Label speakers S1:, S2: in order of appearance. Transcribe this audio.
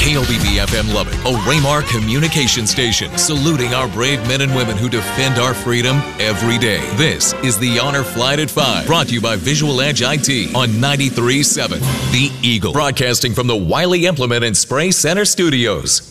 S1: KLBB FM Lubbock, a Raymar communication station, saluting our brave men and women who defend our freedom every day. This is the Honor Flight at 5, brought to you by Visual Edge IT on 93.7 The Eagle, broadcasting from the Wiley Implement and Spray Center Studios.